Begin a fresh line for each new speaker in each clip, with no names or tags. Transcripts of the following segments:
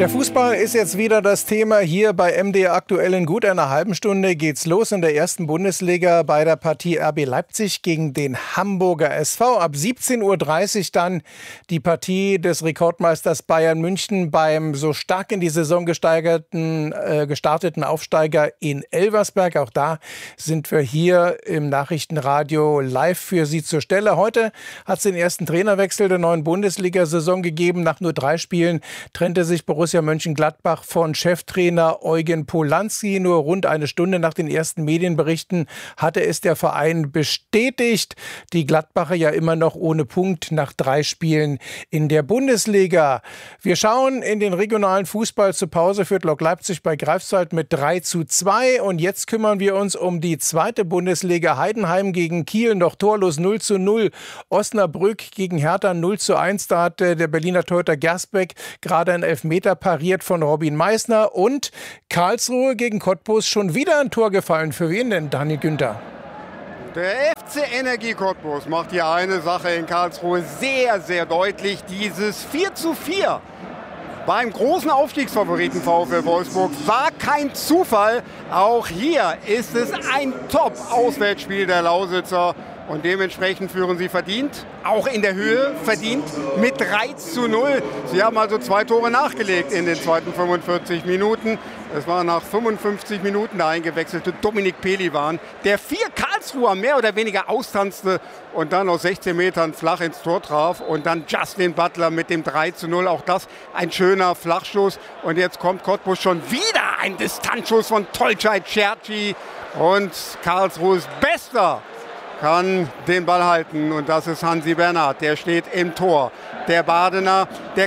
Der Fußball ist jetzt wieder das Thema hier bei MDR aktuell. In gut einer halben Stunde geht's los in der ersten Bundesliga bei der Partie RB Leipzig gegen den Hamburger SV. Ab 17:30 Uhr dann die Partie des Rekordmeisters Bayern München beim so stark in die Saison gestarteten Aufsteiger in Elversberg. Auch da sind wir hier im Nachrichtenradio live für Sie zur Stelle. Heute hat es den ersten Trainerwechsel der neuen Bundesliga-Saison gegeben. Nach nur 3 Spielen trennte sich Borussia Mönchengladbach von Cheftrainer Eugen Polanski. Nur rund eine Stunde nach den ersten Medienberichten hatte es der Verein bestätigt. Die Gladbacher ja immer noch ohne Punkt nach 3 Spielen in der Bundesliga. Wir schauen in den regionalen Fußball. Zur Pause führt Lok Leipzig bei Greifswald mit 3:2. Und jetzt kümmern wir uns um die zweite Bundesliga. Heidenheim gegen Kiel noch torlos 0:0. Osnabrück gegen Hertha 0:1. Da hat der Berliner Torhüter Gersbeck gerade einen Elfmeter pariert von Robin Meissner. Und Karlsruhe gegen Cottbus schon wieder ein Tor gefallen. Für wen denn, Daniel Günther?
Der FC Energie Cottbus macht hier eine Sache in Karlsruhe sehr, sehr deutlich. Dieses 4:4 beim großen Aufstiegsfavoriten VfL Wolfsburg war kein Zufall. Auch hier ist es ein Top-Auswärtsspiel der Lausitzer. Und dementsprechend führen sie verdient, auch in der Höhe verdient, mit 3:0. Sie haben also 2 Tore nachgelegt in den zweiten 45 Minuten. Es war nach 55 Minuten der eingewechselte Dominik Pehlivan, der 4 Karlsruher mehr oder weniger austanzte und dann aus 16 Metern flach ins Tor traf. Und dann Justin Butler mit dem 3:0. Auch das ein schöner Flachschuss. Und jetzt kommt Cottbus schon wieder ein Distanzschuss von Tolcay Cerci. Und Karlsruhes Bester kann den Ball halten und das ist Hansi Bernhard, der steht im Tor. Der Badener, der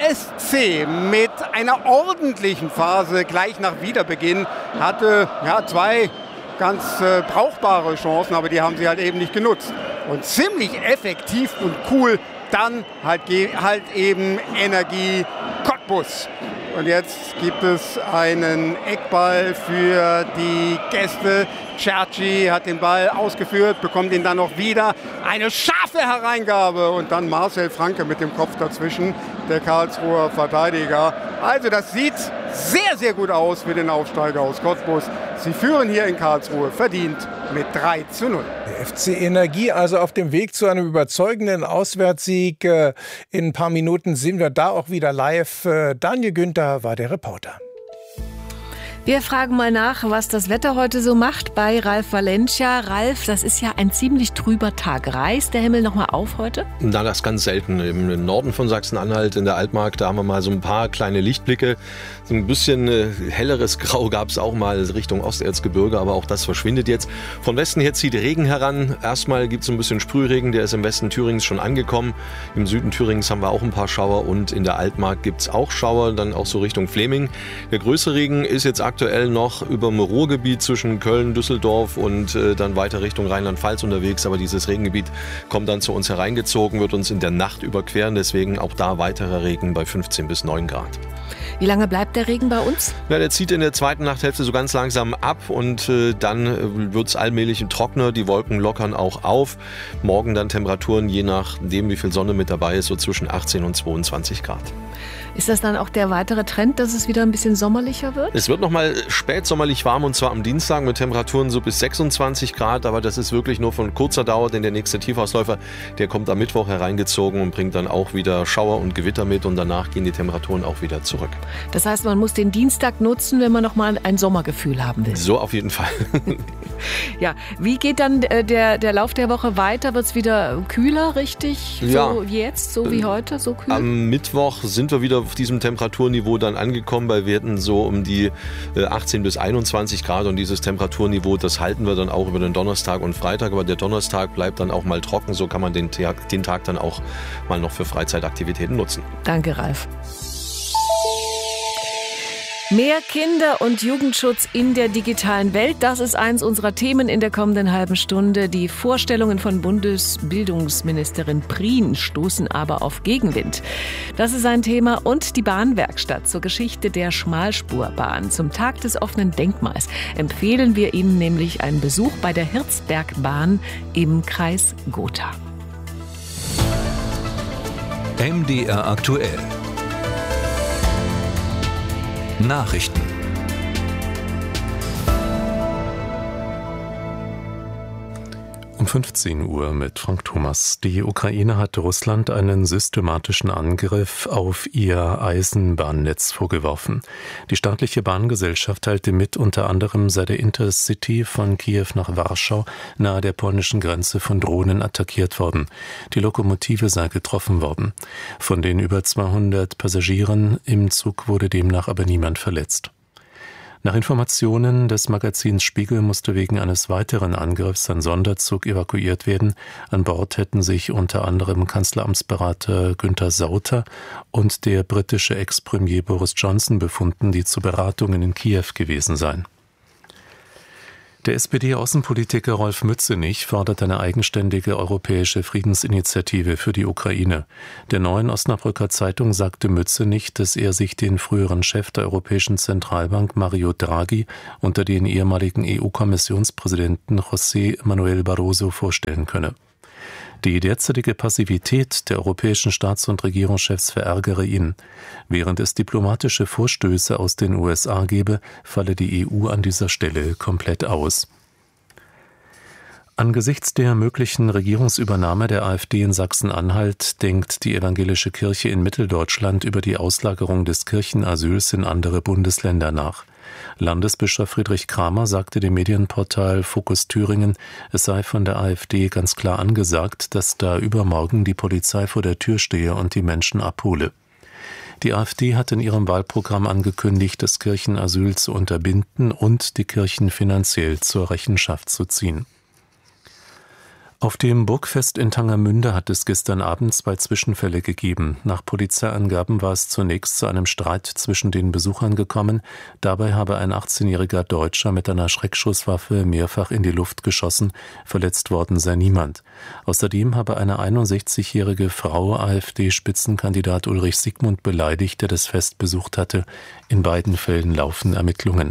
KSC mit einer ordentlichen Phase gleich nach Wiederbeginn hatte 2 ganz brauchbare Chancen, aber die haben sie halt eben nicht genutzt. Und ziemlich effektiv und cool dann halt eben Energie Cottbus. Und jetzt gibt es einen Eckball für die Gäste. Cerci hat den Ball ausgeführt, bekommt ihn dann noch wieder. Eine scharfe Hereingabe und dann Marcel Franke mit dem Kopf dazwischen, der Karlsruher Verteidiger. Also das sieht sehr, sehr gut aus für den Aufsteiger aus Cottbus. Sie führen hier in Karlsruhe verdient mit 3:0.
Der FC Energie also auf dem Weg zu einem überzeugenden Auswärtssieg. In ein paar Minuten sind wir da auch wieder live. Daniel Günther war der Reporter.
Wir fragen mal nach, was das Wetter heute so macht bei Ralf Valencia. Ralf, das ist ja ein ziemlich trüber Tag. Reißt der Himmel noch mal auf heute?
Na, das ganz selten. Im Norden von Sachsen-Anhalt, in der Altmark, da haben wir mal so ein paar kleine Lichtblicke. So ein bisschen helleres Grau gab es auch mal Richtung Osterzgebirge, aber auch das verschwindet jetzt. Von Westen her zieht Regen heran. Erstmal gibt es ein bisschen Sprühregen, der ist im Westen Thürings schon angekommen. Im Süden Thürings haben wir auch ein paar Schauer und in der Altmark gibt es auch Schauer, dann auch so Richtung Fleming. Der größere Regen ist jetzt aktuell noch über dem Ruhrgebiet zwischen Köln, Düsseldorf und dann weiter Richtung Rheinland-Pfalz unterwegs. Aber dieses Regengebiet kommt dann zu uns hereingezogen, wird uns in der Nacht überqueren. Deswegen auch da weiterer Regen bei 15 bis 9 Grad.
Wie lange bleibt der Regen bei uns?
Ja, der zieht in der zweiten Nachthälfte so ganz langsam ab und dann wird es allmählich trockener. Die Wolken lockern auch auf. Morgen dann Temperaturen, je nachdem wie viel Sonne mit dabei ist, so zwischen 18 und 22 Grad.
Ist das dann auch der weitere Trend, dass es wieder ein bisschen sommerlicher wird?
Es wird nochmal spätsommerlich warm und zwar am Dienstag mit Temperaturen so bis 26 Grad. Aber das ist wirklich nur von kurzer Dauer, denn der nächste Tiefausläufer, der kommt am Mittwoch hereingezogen und bringt dann auch wieder Schauer und Gewitter mit. Und danach gehen die Temperaturen auch wieder zurück.
Das heißt, man muss den Dienstag nutzen, wenn man nochmal ein Sommergefühl haben will.
So auf jeden Fall.
Ja, wie geht dann der Lauf der Woche weiter? Wird es wieder kühler, richtig?
Ja.
So wie jetzt, so wie heute, so kühl?
Am Mittwoch sind wir wieder auf diesem Temperaturniveau dann angekommen bei Werten so um die 18 bis 21 Grad. Und dieses Temperaturniveau, das halten wir dann auch über den Donnerstag und Freitag. Aber der Donnerstag bleibt dann auch mal trocken. So kann man den Tag dann auch mal noch für Freizeitaktivitäten nutzen.
Danke, Ralf. Mehr Kinder- und Jugendschutz in der digitalen Welt, das ist eins unserer Themen in der kommenden halben Stunde. Die Vorstellungen von Bundesbildungsministerin Prien stoßen aber auf Gegenwind. Das ist ein Thema und die Bahnwerkstatt zur Geschichte der Schmalspurbahn. Zum Tag des offenen Denkmals empfehlen wir Ihnen nämlich einen Besuch bei der Hirzbergbahn im Kreis Gotha.
MDR aktuell. Nachrichten.
Um 15 Uhr mit Frank Thomas. Die Ukraine hat Russland einen systematischen Angriff auf ihr Eisenbahnnetz vorgeworfen. Die staatliche Bahngesellschaft teilte mit, unter anderem sei der Intercity von Kiew nach Warschau nahe der polnischen Grenze von Drohnen attackiert worden. Die Lokomotive sei getroffen worden. Von den über 200 Passagieren im Zug wurde demnach aber niemand verletzt. Nach Informationen des Magazins Spiegel musste wegen eines weiteren Angriffs ein Sonderzug evakuiert werden. An Bord hätten sich unter anderem Kanzleramtsberater Günther Sauter und der britische Ex-Premier Boris Johnson befunden, die zu Beratungen in Kiew gewesen seien. Der SPD-Außenpolitiker Rolf Mützenich fordert eine eigenständige europäische Friedensinitiative für die Ukraine. Der Neuen Osnabrücker Zeitung sagte Mützenich, dass er sich den früheren Chef der Europäischen Zentralbank Mario Draghi unter den ehemaligen EU-Kommissionspräsidenten José Manuel Barroso vorstellen könne. Die derzeitige Passivität der europäischen Staats- und Regierungschefs verärgere ihn. Während es diplomatische Vorstöße aus den USA gebe, falle die EU an dieser Stelle komplett aus. Angesichts der möglichen Regierungsübernahme der AfD in Sachsen-Anhalt denkt die evangelische Kirche in Mitteldeutschland über die Auslagerung des Kirchenasyls in andere Bundesländer nach. Landesbischof Friedrich Kramer sagte dem Medienportal Fokus Thüringen, es sei von der AfD ganz klar angesagt, dass da übermorgen die Polizei vor der Tür stehe und die Menschen abhole. Die AfD hat in ihrem Wahlprogramm angekündigt, das Kirchenasyl zu unterbinden und die Kirchen finanziell zur Rechenschaft zu ziehen. Auf dem Burgfest in Tangermünde hat es gestern Abend 2 Zwischenfälle gegeben. Nach Polizeiangaben war es zunächst zu einem Streit zwischen den Besuchern gekommen. Dabei habe ein 18-jähriger Deutscher mit einer Schreckschusswaffe mehrfach in die Luft geschossen. Verletzt worden sei niemand. Außerdem habe eine 61-jährige Frau AfD-Spitzenkandidat Ulrich Siegmund beleidigt, der das Fest besucht hatte. In beiden Fällen laufen Ermittlungen.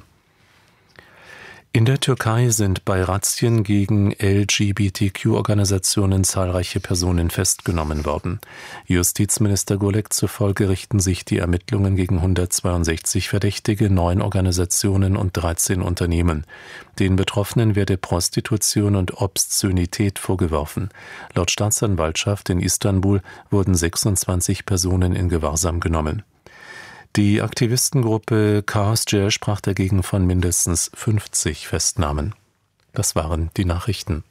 In der Türkei sind bei Razzien gegen LGBTQ-Organisationen zahlreiche Personen festgenommen worden. Justizminister Gülek zufolge richten sich die Ermittlungen gegen 162 Verdächtige, 9 Organisationen und 13 Unternehmen. Den Betroffenen werde Prostitution und Obszönität vorgeworfen. Laut Staatsanwaltschaft in Istanbul wurden 26 Personen in Gewahrsam genommen. Die Aktivistengruppe Chaos Jail sprach dagegen von mindestens 50 Festnahmen. Das waren die Nachrichten.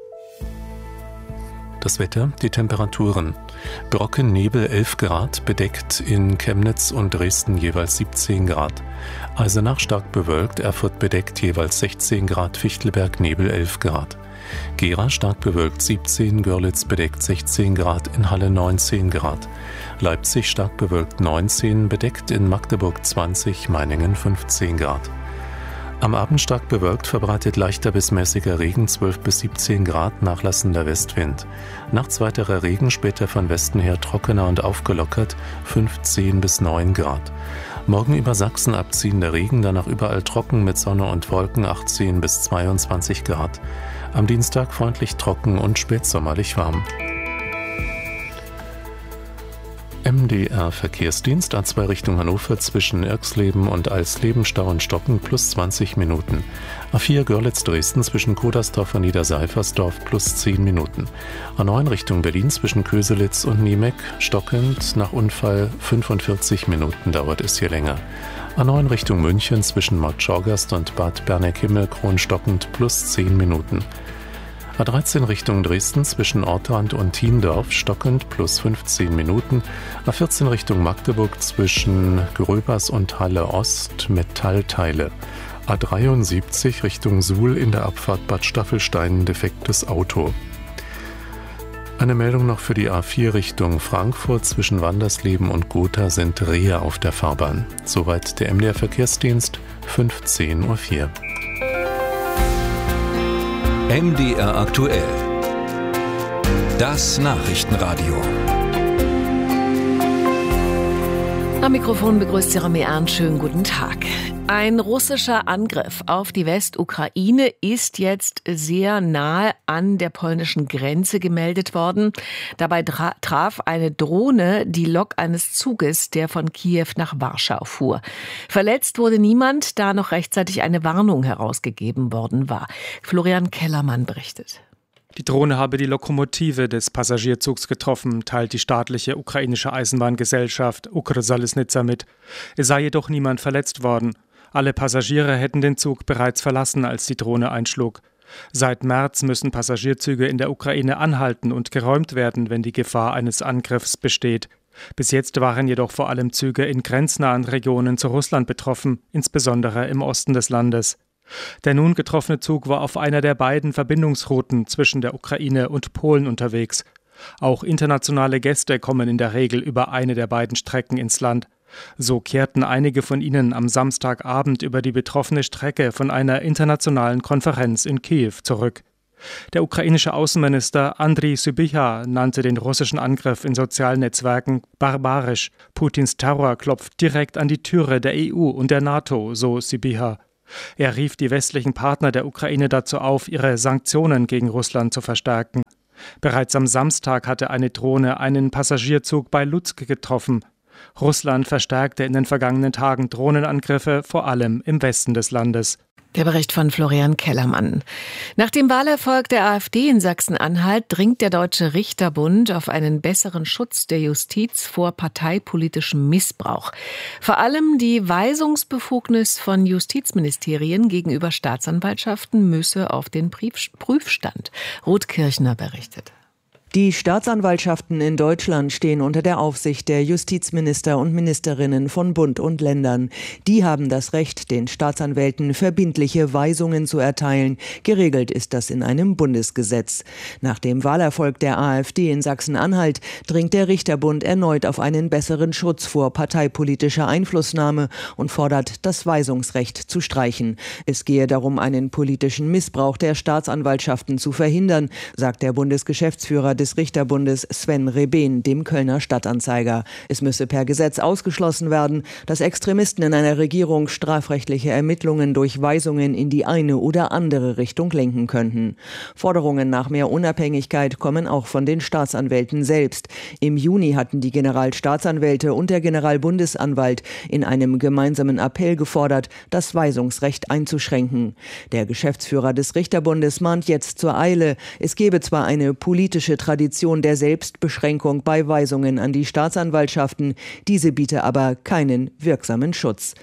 Das Wetter, die Temperaturen. Brocken, Nebel 11 Grad, bedeckt in Chemnitz und Dresden jeweils 17 Grad. Eisenach stark bewölkt, Erfurt bedeckt jeweils 16 Grad, Fichtelberg Nebel 11 Grad. Gera stark bewölkt 17, Görlitz bedeckt 16 Grad, in Halle 19 Grad. Leipzig stark bewölkt 19, bedeckt in Magdeburg 20, Meiningen 15 Grad. Am Abend stark bewölkt, verbreitet leichter bis mäßiger Regen 12 bis 17 Grad, nachlassender Westwind. Nachts weiterer Regen, später von Westen her trockener und aufgelockert 15 bis 9 Grad. Morgen über Sachsen abziehender Regen, danach überall trocken mit Sonne und Wolken 18 bis 22 Grad. Am Dienstag freundlich trocken und spätsommerlich warm. MDR Verkehrsdienst A2 Richtung Hannover zwischen Irxleben und Alsleben Stau und Stocken plus 20 Minuten. A4 Görlitz-Dresden zwischen Kodersdorf und Niederseifersdorf plus 10 Minuten. A9 Richtung Berlin zwischen Köselitz und Niemeck stockend, nach Unfall 45 Minuten dauert es hier länger. A9 Richtung München zwischen Marktschorgast und Bad Berneck-Himmelkron stockend plus 10 Minuten. A13 Richtung Dresden zwischen Ortrand und Thiendorf stockend plus 15 Minuten. A14 Richtung Magdeburg zwischen Gröbers und Halle Ost Metallteile. A73 Richtung Suhl in der Abfahrt Bad Staffelstein defektes Auto. Eine Meldung noch für die A4 Richtung Frankfurt zwischen Wandersleben und Gotha sind Rehe auf der Fahrbahn. Soweit der MDR Verkehrsdienst, 15:04 Uhr.
MDR aktuell. Das Nachrichtenradio.
Am Mikrofon begrüßt Jeremy Ernst. Schönen guten Tag. Ein russischer Angriff auf die Westukraine ist jetzt sehr nahe an der polnischen Grenze gemeldet worden. Dabei traf eine Drohne die Lok eines Zuges, der von Kiew nach Warschau fuhr. Verletzt wurde niemand, da noch rechtzeitig eine Warnung herausgegeben worden war. Florian Kellermann berichtet.
Die Drohne habe die Lokomotive des Passagierzugs getroffen, teilt die staatliche ukrainische Eisenbahngesellschaft Ukrzaliznytsia mit. Es sei jedoch niemand verletzt worden. Alle Passagiere hätten den Zug bereits verlassen, als die Drohne einschlug. Seit März müssen Passagierzüge in der Ukraine anhalten und geräumt werden, wenn die Gefahr eines Angriffs besteht. Bis jetzt waren jedoch vor allem Züge in grenznahen Regionen zu Russland betroffen, insbesondere im Osten des Landes. Der nun getroffene Zug war auf einer der beiden Verbindungsrouten zwischen der Ukraine und Polen unterwegs. Auch internationale Gäste kommen in der Regel über eine der beiden Strecken ins Land. So kehrten einige von ihnen am Samstagabend über die betroffene Strecke von einer internationalen Konferenz in Kiew zurück. Der ukrainische Außenminister Andriy Sybiha nannte den russischen Angriff in sozialen Netzwerken barbarisch. Putins Terror klopft direkt an die Türe der EU und der NATO, so Sybiha. Er rief die westlichen Partner der Ukraine dazu auf, ihre Sanktionen gegen Russland zu verstärken. Bereits am Samstag hatte eine Drohne einen Passagierzug bei Lutsk getroffen. Russland verstärkte in den vergangenen Tagen Drohnenangriffe, vor allem im Westen des Landes.
Der Bericht von Florian Kellermann. Nach dem Wahlerfolg der AfD in Sachsen-Anhalt dringt der Deutsche Richterbund auf einen besseren Schutz der Justiz vor parteipolitischem Missbrauch. Vor allem die Weisungsbefugnis von Justizministerien gegenüber Staatsanwaltschaften müsse auf den Prüfstand. Ruth Kirchner berichtet.
Die Staatsanwaltschaften in Deutschland stehen unter der Aufsicht der Justizminister und Ministerinnen von Bund und Ländern. Die haben das Recht, den Staatsanwälten verbindliche Weisungen zu erteilen. Geregelt ist das in einem Bundesgesetz. Nach dem Wahlerfolg der AfD in Sachsen-Anhalt dringt der Richterbund erneut auf einen besseren Schutz vor parteipolitischer Einflussnahme und fordert, das Weisungsrecht zu streichen. Es gehe darum, einen politischen Missbrauch der Staatsanwaltschaften zu verhindern, sagt der Bundesgeschäftsführer des Richterbundes Sven Reben dem Kölner Stadtanzeiger. Es müsse per Gesetz ausgeschlossen werden, dass Extremisten in einer Regierung strafrechtliche Ermittlungen durch Weisungen in die eine oder andere Richtung lenken könnten. Forderungen nach mehr Unabhängigkeit kommen auch von den Staatsanwälten selbst. Im Juni hatten die Generalstaatsanwälte und der Generalbundesanwalt in einem gemeinsamen Appell gefordert, das Weisungsrecht einzuschränken. Der Geschäftsführer des Richterbundes mahnt jetzt zur Eile. Es gebe zwar eine politische Tradition der Selbstbeschränkung bei Weisungen an die Staatsanwaltschaften, diese biete aber keinen wirksamen Schutz.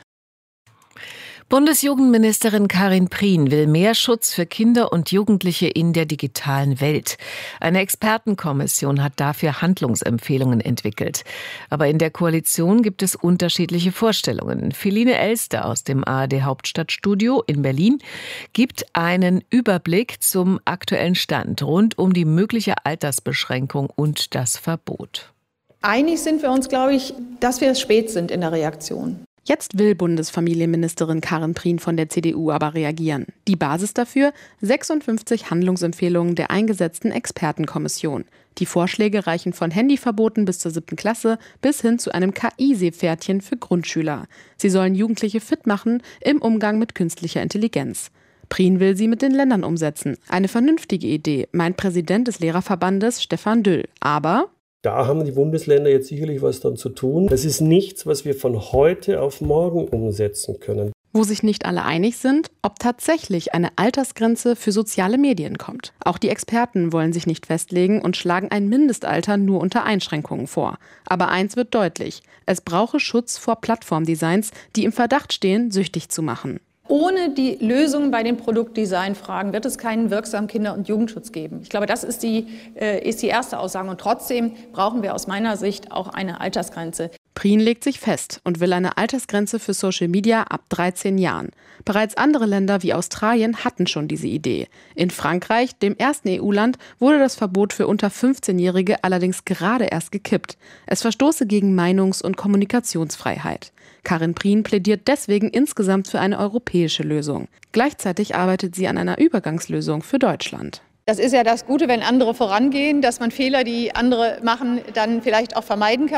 Bundesjugendministerin Karin Prien will mehr Schutz für Kinder und Jugendliche in der digitalen Welt. Eine Expertenkommission hat dafür Handlungsempfehlungen entwickelt. Aber in der Koalition gibt es unterschiedliche Vorstellungen. Feline Elster aus dem ARD Hauptstadtstudio in Berlin gibt einen Überblick zum aktuellen Stand rund um die mögliche Altersbeschränkung und das Verbot.
Einig sind wir uns, glaube ich, dass wir spät sind in der Reaktion.
Jetzt will Bundesfamilienministerin Karin Prien von der CDU aber reagieren. Die Basis dafür: 56 Handlungsempfehlungen der eingesetzten Expertenkommission. Die Vorschläge reichen von Handyverboten bis zur 7. Klasse bis hin zu einem KI-Seepferdchen für Grundschüler. Sie sollen Jugendliche fit machen im Umgang mit künstlicher Intelligenz. Prien will sie mit den Ländern umsetzen. Eine vernünftige Idee, meint Präsident des Lehrerverbandes Stefan Düll. Aber
da haben die Bundesländer jetzt sicherlich was dran zu tun. Das ist nichts, was wir von heute auf morgen umsetzen können.
Wo sich nicht alle einig sind, ob tatsächlich eine Altersgrenze für soziale Medien kommt. Auch die Experten wollen sich nicht festlegen und schlagen ein Mindestalter nur unter Einschränkungen vor. Aber eins wird deutlich: Es brauche Schutz vor Plattformdesigns, die im Verdacht stehen, süchtig zu machen.
Ohne die Lösung bei den Produktdesignfragen wird es keinen wirksamen Kinder- und Jugendschutz geben. Ich glaube, das ist die erste Aussage. Und trotzdem brauchen wir aus meiner Sicht auch eine Altersgrenze.
Prien legt sich fest und will eine Altersgrenze für Social Media ab 13 Jahren. Bereits andere Länder wie Australien hatten schon diese Idee. In Frankreich, dem ersten EU-Land, wurde das Verbot für unter 15-Jährige allerdings gerade erst gekippt. Es verstoße gegen Meinungs- und Kommunikationsfreiheit. Karin Prien plädiert deswegen insgesamt für eine europäische Lösung. Gleichzeitig arbeitet sie an einer Übergangslösung für Deutschland.
Das ist ja das Gute, wenn andere vorangehen, dass man Fehler, die andere machen, dann vielleicht auch vermeiden kann.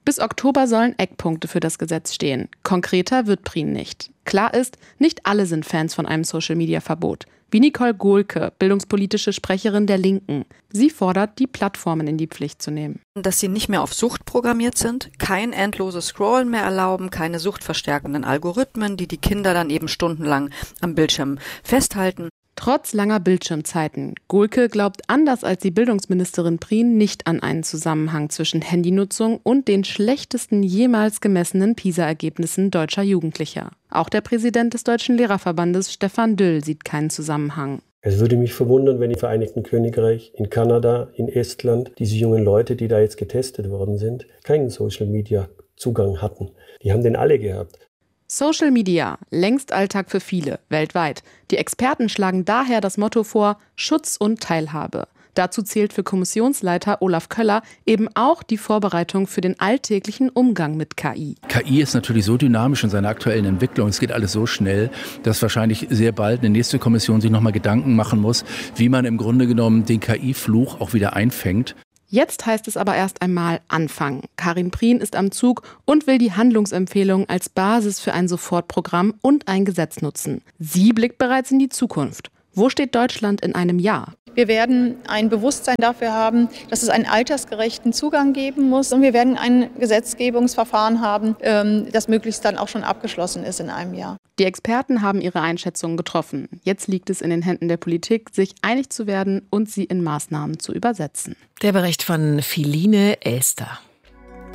Bis Oktober sollen Eckpunkte für das Gesetz stehen. Konkreter wird Prien nicht. Klar ist, nicht alle sind Fans von einem Social-Media-Verbot. Wie Nicole Gohlke, bildungspolitische Sprecherin der Linken. Sie fordert, die Plattformen in die Pflicht zu nehmen.
Dass sie nicht mehr auf Sucht programmiert sind, kein endloses Scrollen mehr erlauben, keine suchtverstärkenden Algorithmen, die Kinder dann eben stundenlang am Bildschirm festhalten.
Trotz langer Bildschirmzeiten. Gohlke glaubt anders als die Bildungsministerin Prien nicht an einen Zusammenhang zwischen Handynutzung und den schlechtesten jemals gemessenen PISA-Ergebnissen deutscher Jugendlicher. Auch der Präsident des Deutschen Lehrerverbandes, Stefan Düll, sieht keinen Zusammenhang.
Es würde mich verwundern, wenn im Vereinigten Königreich, in Kanada, in Estland diese jungen Leute, die da jetzt getestet worden sind, keinen Social-Media-Zugang hatten. Die haben den alle gehabt.
Social Media, längst Alltag für viele, weltweit. Die Experten schlagen daher das Motto vor, Schutz und Teilhabe. Dazu zählt für Kommissionsleiter Olaf Köller eben auch die Vorbereitung für den alltäglichen Umgang mit KI.
KI ist natürlich so dynamisch in seiner aktuellen Entwicklung, es geht alles so schnell, dass wahrscheinlich sehr bald eine nächste Kommission sich nochmal Gedanken machen muss, wie man im Grunde genommen den KI-Fluch auch wieder einfängt.
Jetzt heißt es aber erst einmal anfangen. Karin Prien ist am Zug und will die Handlungsempfehlung als Basis für ein Sofortprogramm und ein Gesetz nutzen. Sie blickt bereits in die Zukunft. Wo steht Deutschland in einem Jahr?
Wir werden ein Bewusstsein dafür haben, dass es einen altersgerechten Zugang geben muss. Und wir werden ein Gesetzgebungsverfahren haben, das möglichst dann auch schon abgeschlossen ist in einem Jahr.
Die Experten haben ihre Einschätzungen getroffen. Jetzt liegt es in den Händen der Politik, sich einig zu werden und sie in Maßnahmen zu übersetzen.
Der Bericht von Philine Elster.